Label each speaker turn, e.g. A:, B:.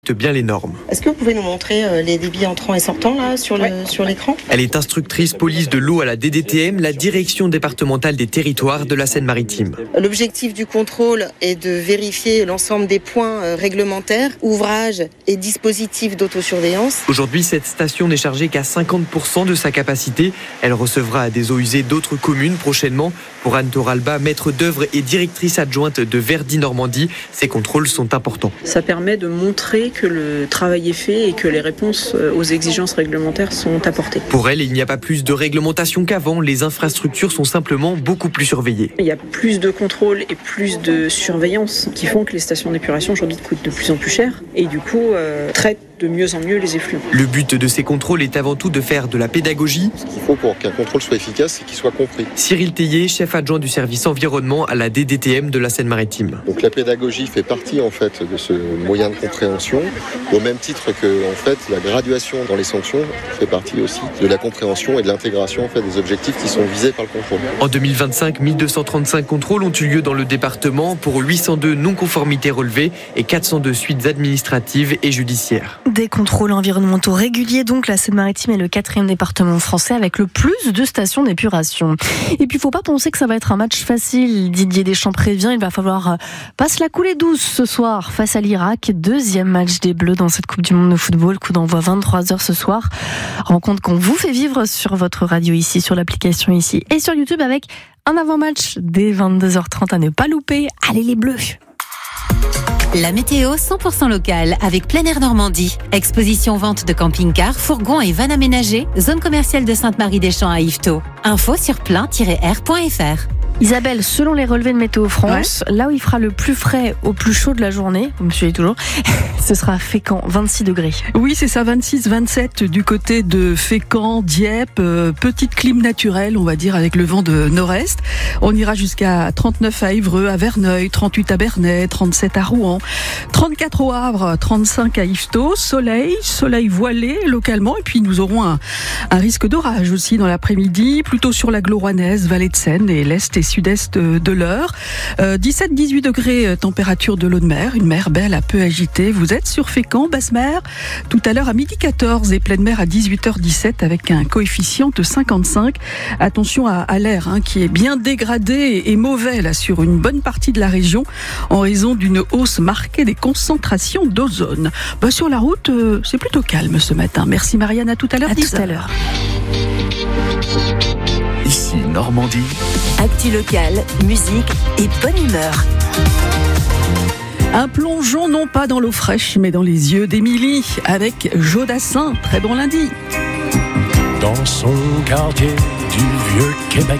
A: bien les normes.
B: Est-ce que vous pouvez nous montrer les débits entrants et sortants là sur l'écran ?
A: Elle est instructrice police de l'eau à la DDTM, la direction départementale des territoires de la Seine-Maritime.
B: L'objectif du contrôle est de vérifier l'ensemble des points réglementaires, ouvrages et dispositifs d'autosurveillance.
A: Aujourd'hui, cette station n'est chargée qu'à 50% de sa capacité. Elle recevra des eaux usées d'autres communes prochainement. Pour Anne Toralba, maître d'œuvre et directrice adjointe de Verdi Normandie, ces contrôles sont importants.
C: Ça permet de montrer que le travail est fait et que les réponses aux exigences réglementaires sont apportées.
A: Pour elle, il n'y a pas plus de réglementation qu'avant. Les infrastructures sont simplement beaucoup plus surveillées.
C: Il y a plus de contrôle et plus de surveillance qui font que les stations d'épuration aujourd'hui coûtent de plus en plus cher et du coup traitent de mieux en mieux les effluents.
A: Le but de ces contrôles est avant tout de faire de la pédagogie.
D: Ce qu'il faut pour qu'un contrôle soit efficace, c'est qu'il soit compris.
A: Cyril Théier, chef adjoint du service environnement à la DDTM de la Seine-Maritime.
D: Donc la pédagogie fait partie en fait de ce moyen de compréhension, au même titre que en fait la graduation dans les sanctions fait partie aussi de la compréhension et de l'intégration en fait des objectifs qui sont visés par le contrôle.
A: En 2025, 1235 contrôles ont eu lieu dans le département pour 802 non-conformités relevées et 402 suites administratives et judiciaires.
E: Des contrôles environnementaux réguliers, donc la Seine-Maritime est le 4e département français avec le plus de stations d'épuration. Et puis il ne faut pas penser que ça va être un match facile. Didier Deschamps prévient, il va falloir pas se la couler douce ce soir face à l'Irak. 2e match des Bleus dans cette Coupe du Monde de football. Coup d'envoi 23h ce soir. Rencontre qu'on vous fait vivre sur votre radio ici, sur l'application ici et sur YouTube avec un avant-match dès 22h30 à ne pas louper. Allez les Bleus!
F: La météo 100% locale avec Plein Air Normandie. Exposition vente de camping-cars, fourgons et vannes aménagées. Zone commerciale de Sainte-Marie-des-Champs à Yvetot. Info sur plein-air.fr.
E: Isabelle, selon les relevés de Météo France, là où il fera le plus frais au plus chaud de la journée, vous me suivez toujours, ce sera Fécamp, 26 degrés.
G: Oui, c'est ça, 26-27 du côté de Fécamp, Dieppe, petite clim naturelle, on va dire, avec le vent de nord-est. On ira jusqu'à 39 à Évreux, à Verneuil, 38 à Bernay, 37 à Rouen, 34 au Havre, 35 à Yvetot, soleil voilé localement, et puis nous aurons un risque d'orage aussi dans l'après-midi, plutôt sur l'agglo rouennaise, vallée de Seine et l'est et sud-est de l'Eure. 17-18 degrés température de l'eau de mer, une mer belle à peu agitée. Vous êtes sur Fécamp, basse mer, tout à l'heure à 12h14 et pleine mer à 18h17 avec un coefficient de 55. Attention à l'air qui est bien dégradé et mauvais là sur une bonne partie de la région en raison d'une hausse marquée des concentrations d'ozone. Sur la route, c'est plutôt calme ce matin. Merci Marianne, à tout à l'heure.
E: À tout à l'heure.
H: Ici Normandie.
F: Actu locale, musique et bonne humeur.
G: Un plongeon non pas dans l'eau fraîche mais dans les yeux d'Émilie avec Jodassin. Très bon lundi.
I: Dans son quartier du vieux Québec,